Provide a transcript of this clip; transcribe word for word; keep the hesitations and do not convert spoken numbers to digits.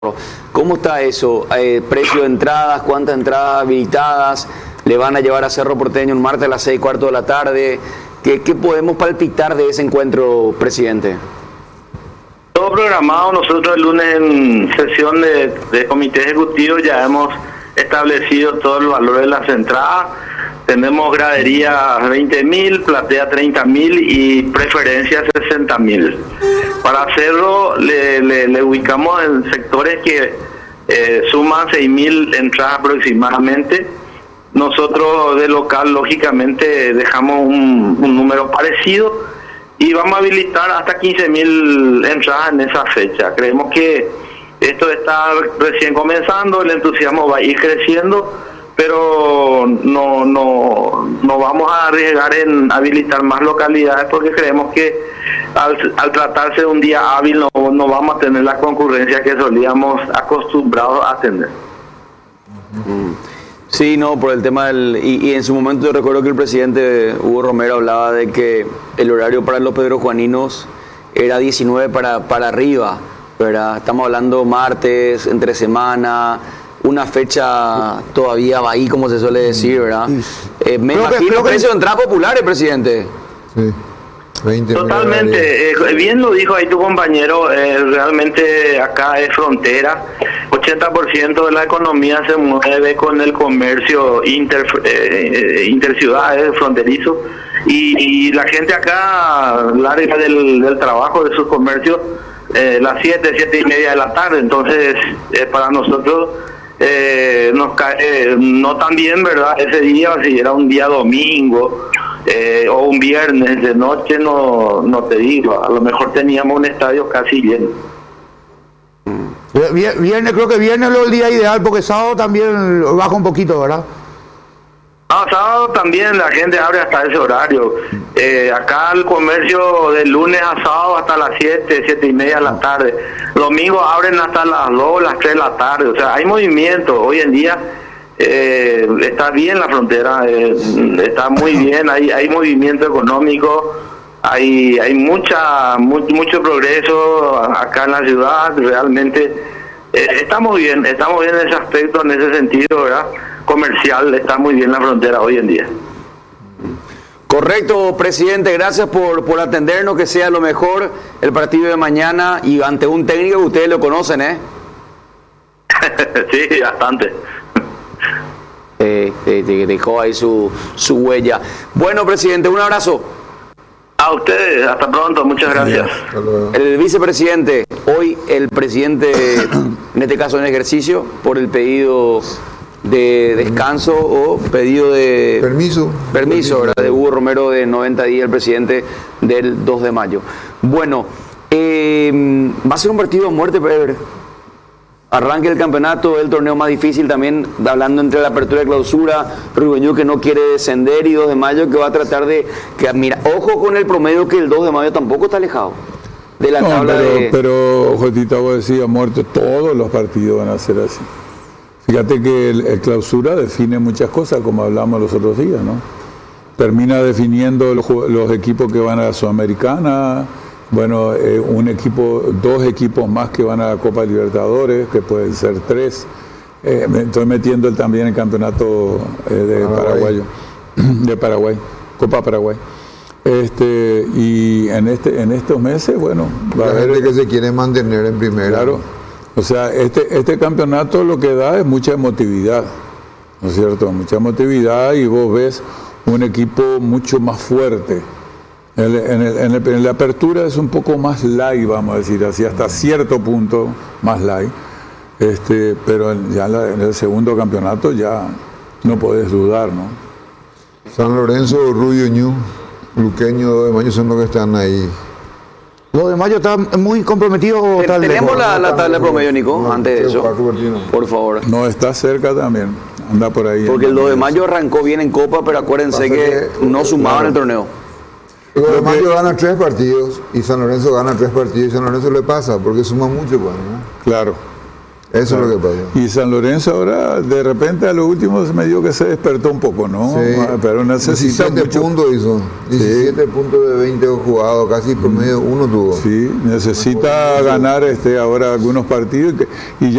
¿Cómo está eso? Eh, ¿Precio de entradas? ¿Cuántas entradas habilitadas le van a llevar a Cerro Porteño el martes a las seis y cuarto de la tarde? ¿Qué, qué podemos palpitar de ese encuentro, presidente? Todo programado. Nosotros el lunes en sesión de, de comité ejecutivo ya hemos establecido todo el valor de las entradas. Tenemos gradería veinte mil, platea treinta mil y preferencia sesenta mil. Para hacerlo le, le, le ubicamos en sectores que eh, suman seis mil entradas aproximadamente. Nosotros de local lógicamente dejamos un, un número parecido y vamos a habilitar hasta quince mil entradas en esa fecha. Creemos que esto está recién comenzando, el entusiasmo va a ir creciendo, pero no no no vamos a arriesgar en habilitar más localidades porque creemos que al, al tratarse de un día hábil no, no vamos a tener la concurrencia que solíamos acostumbrados a tener. Sí, no, por el tema del... Y, y en su momento yo recuerdo que el presidente Hugo Romero hablaba de que el horario para los pedrojuaninos era diecinueve para, para arriba, ¿verdad? Estamos hablando martes, entre semana... Una fecha todavía va ahí, como se suele decir, ¿verdad? Eh, me creo imagino que, el precio de entrada populares, presidente. Sí. veinte Totalmente. Eh, bien lo dijo ahí tu compañero, eh, realmente acá es frontera. ochenta por ciento de la economía se mueve con el comercio inter, eh, interciudades, fronterizo. Y, y la gente acá, larga del, del trabajo, de sus comercios, eh, las siete, siete y media de la tarde. Entonces, eh, para nosotros... Eh, nos cae, eh, no tan bien, ¿verdad? Ese día, si era un día domingo eh, o un viernes de noche, no, no te digo, a lo mejor teníamos un estadio casi lleno. Viernes, creo que viernes es el día ideal porque sábado también baja un poquito, ¿verdad? No, sábado también la gente abre hasta ese horario. Eh, acá el comercio de lunes a sábado hasta las siete, siete y media de la tarde. Domingo abren hasta las dos, las tres de la tarde. O sea, hay movimiento. Hoy en día eh, está bien la frontera, eh, está muy bien. Hay hay movimiento económico, hay hay mucha mu mucho progreso acá en la ciudad. Realmente eh, estamos bien, estamos bien en ese aspecto, en ese sentido, ¿verdad? Comercial, está muy bien la frontera hoy en día. Correcto, presidente, gracias por, por atendernos, que sea lo mejor el partido de mañana y ante un técnico que ustedes lo conocen, ¿eh? Sí, bastante. Eh, eh, dejó ahí su, su huella. Bueno, presidente, un abrazo. A ustedes, hasta pronto, muchas gracias. El vicepresidente, hoy el presidente, en este caso en ejercicio, por el pedido de descanso o pedido de permiso, permiso, ¿verdad? De Hugo Romero de noventa días, el presidente del dos de mayo. Bueno, eh, va a ser un partido a muerte, Pedro. Arranque el campeonato, el torneo más difícil también, hablando entre la apertura y clausura. Rubén que no quiere descender y dos de mayo que va a tratar de... que mira, ojo con el promedio que el dos de mayo tampoco está alejado de la no, tabla pero, de... Pero, Jotita, vos decís, a muerte, todos los partidos van a ser así. Fíjate que el, el clausura define muchas cosas, como hablamos los otros días, ¿no? Termina definiendo los, los equipos que van a la Sudamericana, bueno, eh, un equipo, dos equipos más que van a la Copa Libertadores, que pueden ser tres. Eh, me estoy metiendo también el campeonato eh, de Paraguay. Paraguayo, de Paraguay, Copa Paraguay. Este, y en este, en estos meses, bueno, va la a gente que se quiere mantener en primera. Claro. O sea, este, este campeonato lo que da es mucha emotividad, ¿no es cierto? Mucha emotividad y vos ves un equipo mucho más fuerte. En, en, el, en, el, en la apertura es un poco más light, vamos a decir así, hasta cierto punto más light. Este, pero en, ya en, la, en el segundo campeonato ya no podés dudar, ¿no? San Lorenzo, Rubio Ñu, Luqueño, dos de mayo son los que están ahí. ¿Los de mayo está muy comprometido o tal? Tenemos la, la tabla de promedio, Nico, no, antes de eso. Por favor. No, está cerca también. Anda por ahí. Porque el dos de mayo arrancó bien en Copa, pero acuérdense que, que no sumaban claro. el torneo. El dos de mayo gana tres partidos y San Lorenzo gana tres partidos y San Lorenzo le pasa porque suma mucho, pues, ¿no? Claro. Eso Claro. es lo que pasa. Y San Lorenzo ahora, de repente, a lo último se me dio que se despertó un poco, ¿no? Sí. Pero necesita diecisiete mucho. puntos hizo. diecisiete puntos de veinte jugados, casi promedio uno tuvo. Sí, necesita ganar este ahora algunos partidos y, que- y ya